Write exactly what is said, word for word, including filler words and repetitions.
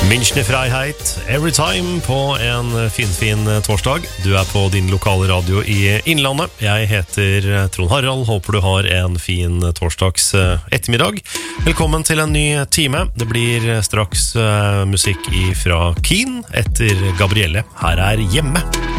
Münchner Freiheit, Every Time på en finfin torsdag. Du er på din lokale radio i Innlandet. Jeg heter Trond Harald, håper du har en fin torsdags ettermiddag. Velkommen til en ny time. Det blir straks musikk fra Keen etter Gabrielle. Her er Hjemme.